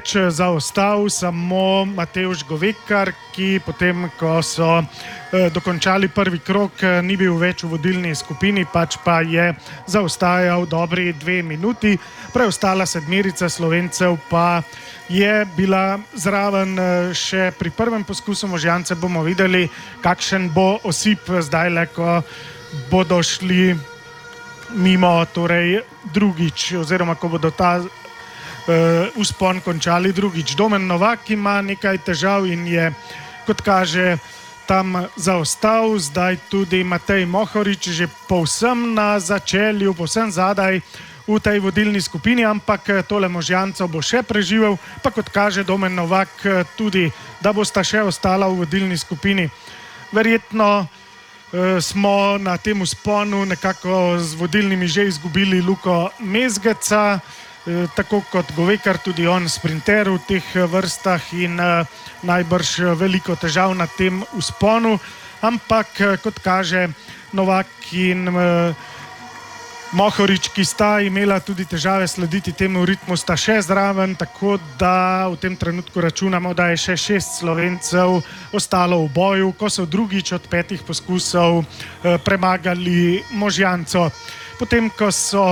pač zaostal samo Matevž Govekar, ki potem, ko so dokončali prvi krog, ni bil več v vodilni skupini, pač pa je zaostajal dobri 2 minuti. Preostala sedmerica Slovencev pa je bila zraven še pri prvem poskusu Možjance. Bomo videli, kakšen bo osip zdaj, ko bodo šli mimo, torej drugič, oziroma ko bodo ta vzpon končali drugič. Domen Novak ima nekaj težav in je, kot kaže, tam zaostal. Zdaj tudi Matej Mohorič že povsem na začelju, povsem zadaj v tej vodilni skupini, ampak tole Možjancev bo še preživel, pa kot kaže Domen Novak tudi, da bosta še ostala v vodilni skupini. Verjetno smo na tem vzponu nekako z vodilnimi že izgubili Luko Mezgeca, tako kot Govekar, tudi on sprinter v teh vrstah in najbrž veliko težav na tem vzponu, ampak kot kaže Novak in Mohorič, ki sta imela tudi težave slediti temu ritmu, sta še zraven, tako da v tem trenutku računamo, da je še 6 Slovencev ostalo v boju, ko so drugič od 5 poskusov premagali Možjanco. Potem, ko so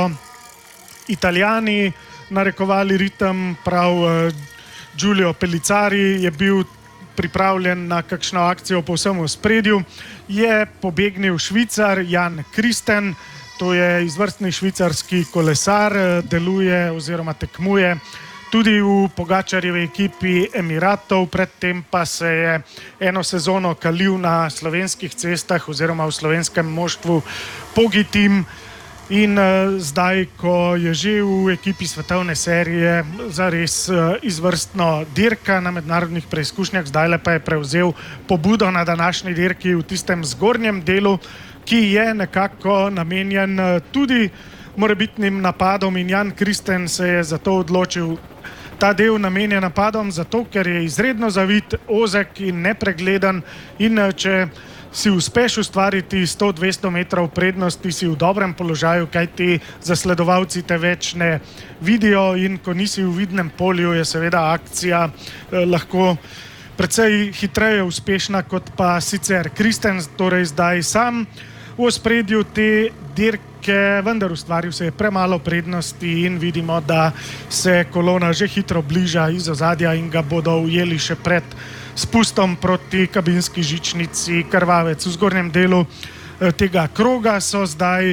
Italijani narekovali ritem, prav Giulio Pellicari je bil pripravljen na kakšno akcijo povsem v ospredju, je pobegnil Švicar Jan Kristen. To je izvrstni švicarski kolesar, deluje oziroma tekmuje tudi v Pogačarjevi ekipi Emiratov, predtem pa se je eno sezono kalil na slovenskih cestah oziroma v slovenskem moštvu Pogitim in zdaj, ko je že v ekipi svetovne serije zares izvrstno dirka na mednarodnih preizkušnjah, zdaj pa je prevzel pobudo na današnji dirki v tistem zgornjem delu, ki je nekako namenjen tudi morebitnim napadom in Jan Kristen se je zato odločil. Ta del namenja napadom zato, ker je izredno zavit, ozek in nepregleden in če si uspeš ustvariti 100-200 metrov prednosti, si v dobrem položaju, kajti zasledovalci te več ne vidijo in ko nisi v vidnem polju, je seveda akcija lahko precej hitreje uspešna kot pa sicer. Kristen torej zdaj sam v ospredju te dirke, vendar ustvaril se je premalo prednosti in vidimo, da se kolona že hitro bliža iz ozadja in ga bodo ujeli še pred spustom proti kabinski žičnici Krvavec. V zgornjem delu tega kroga so zdaj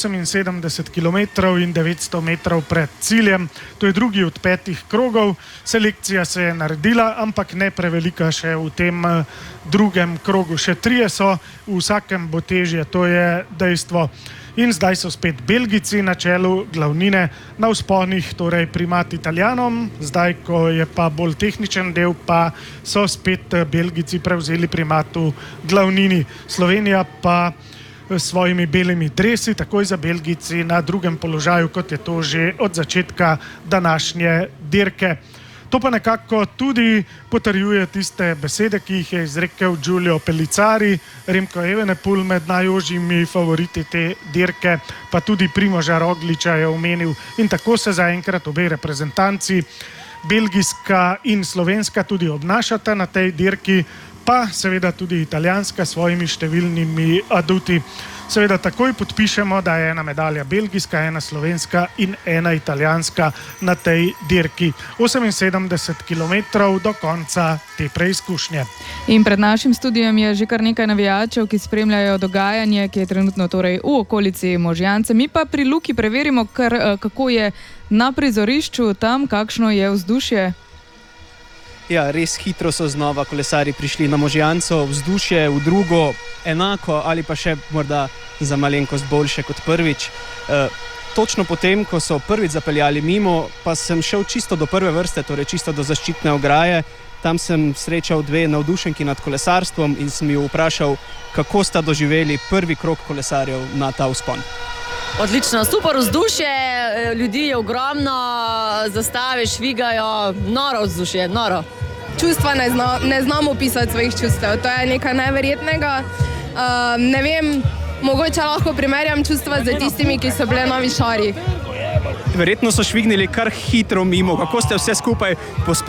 78 km in 900 metrov pred ciljem. To je drugi od 5 krogov. Selekcija se je naredila, ampak ne prevelika še v tem drugem krogu. Še 3 so, v vsakem bo težje, to je dejstvo. In zdaj so spet Belgijci na čelu glavnine, na vzponih torej primat Italijanom, zdaj, ko je pa bolj tehničen del, pa so spet Belgijci prevzeli primat v glavnini. Slovenija pa s svojimi belimi dresi, takoj za Belgijci na drugem položaju, kot je to že od začetka današnje dirke. To pa nekako tudi potrjuje tiste besede, ki jih je izrekel Giulio Pellicari. Remko Evenepoel med najožjimi favoriti te dirke, pa tudi Primoža Rogliča je omenil. In tako se zaenkrat obe reprezentanci, belgijska in slovenska, tudi obnašata na tej dirki, pa seveda tudi italijanska s svojimi številnimi aduti. Seveda takoj podpišemo, da je ena medalja belgijska, ena slovenska in ena italijanska na tej dirki. 78 km do konca te preizkušnje. In pred našim studijem je že kar nekaj navijačev, ki spremljajo dogajanje, ki je trenutno torej v okolici Možjance. Mi pa pri Luki preverimo, kako je na prizorišču tam, kakšno je vzdušje. Ja, res hitro so znova kolesarji prišli na Možjanco, vzdušje v drugo enako ali pa še morda za malenkost boljše kot prvič. Točno potem, ko so prvič zapeljali mimo, pa sem šel čisto do prve vrste, torej čisto do zaščitne ograje. Tam sem srečal 2 navdušenki nad kolesarstvom in sem ju vprašal, kako sta doživeli prvi krog kolesarjev na ta vzpon. Odlično, super vzdušje, ljudi je ogromno, zastave švigajo, noro vzdušje, noro. Čustva ne znamo opisati svojih čustev, to je nekaj neverjetnega. Ne vem, mogoče lahko primerjam čustva z tistimi, ki so bile na Višari. Verjetno so švignili kar hitro mimo, kako ste vse skupaj pospešili?